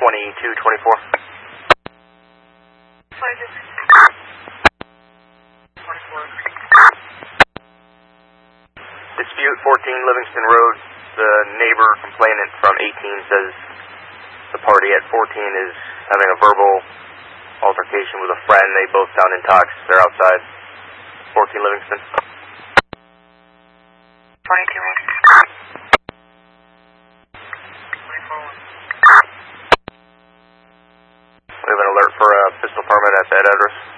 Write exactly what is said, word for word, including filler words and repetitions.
twenty-two twenty-four. Dispute fourteen Livingston Road. The neighbor complainant from eighteen says the party at fourteen is having a verbal altercation with a friend. They both sound intox. They're outside. fourteen Livingston. twenty-two. We have an alert for a pistol permit at that address.